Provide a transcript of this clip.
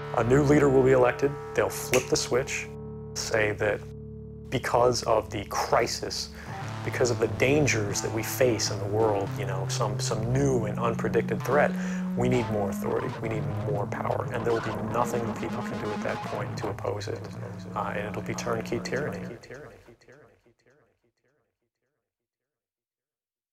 A new leader will be elected. They'll flip the switch, say that because of the crisis, because of the dangers that we face in the world, you know, some new and unpredicted threat, we need more authority, we need more power, and there will be nothing the people can do at that point to oppose it, and it'll be turnkey tyranny.